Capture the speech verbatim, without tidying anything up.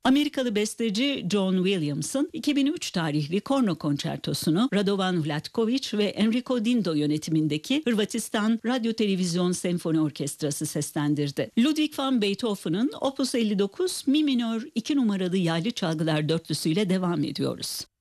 Amerikalı besteci John Williams'ın iki bin üç tarihli Korno Konçertosunu Radovan Vlatkoviç ve Enrico Dindo yönetimindeki Hırvatistan Radyo Televizyon Senfoni Orkestrası seslendirdi. Ludwig van Beethoven'ın Opus elli dokuz Mi minör iki numaralı yaylı çalgılar dörtlüsüyle devam ediyoruz.